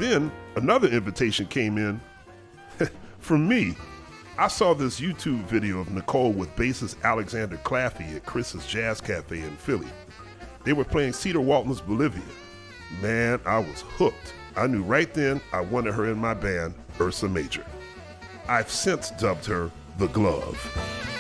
Then another invitation came in from me. I saw this YouTube video of Nicole with bassist Alexander Claffey at Chris's Jazz Cafe in Philly. They were playing Cedar Walton's Bolivia. Man, I was hooked. I knew right then I wanted her in my band, Ursa Major. I've since dubbed her The Glove.